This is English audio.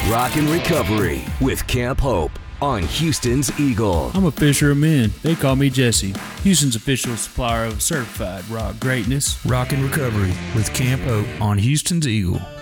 Rock and Recovery with Camp Hope on Houston's Eagle. I'm a fisher of men. They call me Jesse. Houston's official supplier of certified rock greatness. Rock and Recovery with Camp Hope on Houston's Eagle.